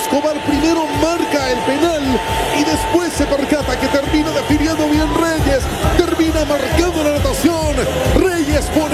Escobar primero marca el penal y después se percata